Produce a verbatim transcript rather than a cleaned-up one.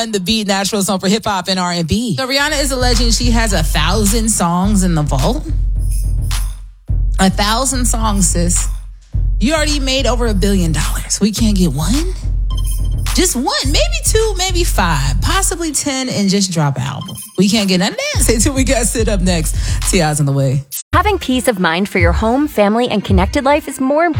the Beat Nashville song for hip hop and R and B. So Rihanna is alleging she has a thousand songs in the vault. A thousand songs, sis. You already made over a billion dollars. We can't get one? Just one, maybe two, maybe five, possibly ten, and just drop an album. We can't get none of that. Stay tuned. We got Sit Up next. T I's on the way. Having peace of mind for your home, family, and connected life is more important.